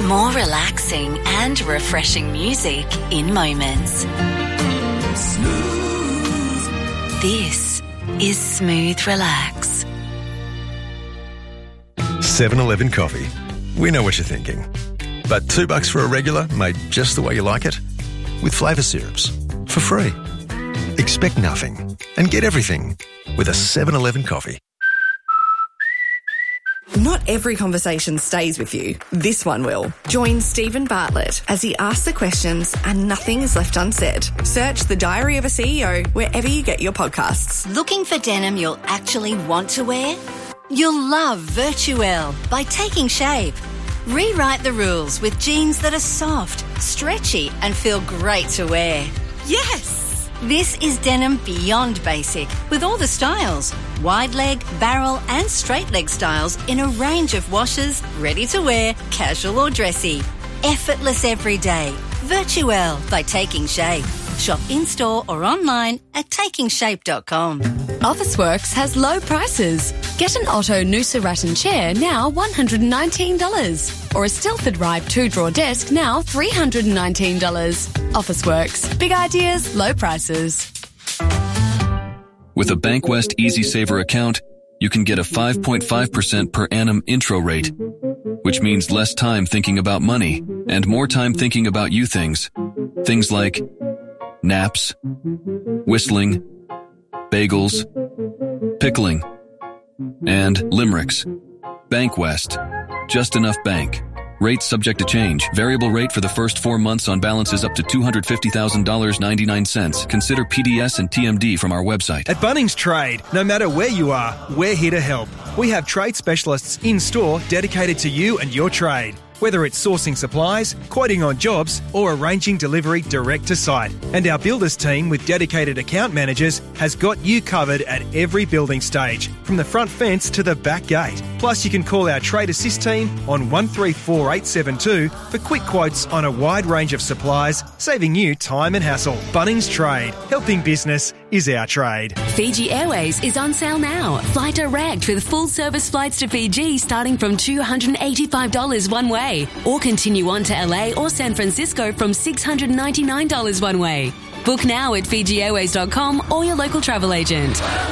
More relaxing and refreshing music in moments. Smooth. This is Smooth Relax. 7-Eleven coffee. We know what you're thinking. But $2 for a regular made just the way you like it? With flavour syrups. For free. Expect nothing and get everything with a 7-Eleven coffee. Not every conversation stays with you. This one will. Join Stephen Bartlett as he asks the questions and nothing is left unsaid. Search The Diary of a CEO wherever you get your podcasts. Looking for denim you'll actually want to wear? You'll love Virtuelle by Taking Shape. Rewrite the rules with jeans that are soft, stretchy and feel great to wear. Yes! This is denim beyond basic with all the styles. Wide leg, barrel and straight leg styles in a range of washes, ready to wear, casual or dressy. Effortless every day. Virtuelle by Taking Shape. Shop in-store or online at takingshape.com. Officeworks has low prices. Get an Otto Noosa Rattan chair now $119. Or a Stilford Ribe 2-drawer desk now $319. Officeworks. Big ideas, low prices. With a Bankwest Easy Saver account, you can get a 5.5% per annum intro rate, which means less time thinking about money and more time thinking about you things. Things like naps, whistling, bagels, pickling, and limericks. Bankwest. Just enough bank. Rates subject to change. Variable rate for the first 4 months on balances up to $250,000.99. Consider PDS and TMD from our website. At Bunnings Trade, no matter where you are, we're here to help. We have trade specialists in-store dedicated to you and your trade. Whether it's sourcing supplies, quoting on jobs, or arranging delivery direct to site. And our builders team with dedicated account managers has got you covered at every building stage, from the front fence to the back gate. Plus, you can call our Trade Assist team on 134872 for quick quotes on a wide range of supplies, saving you time and hassle. Bunnings Trade. Helping business is our trade. Fiji Airways is on sale now. Fly direct with full service flights to Fiji starting from $285 one way. Or continue on to LA or San Francisco from $699 one way. Book now at FijiAirways.com or your local travel agent.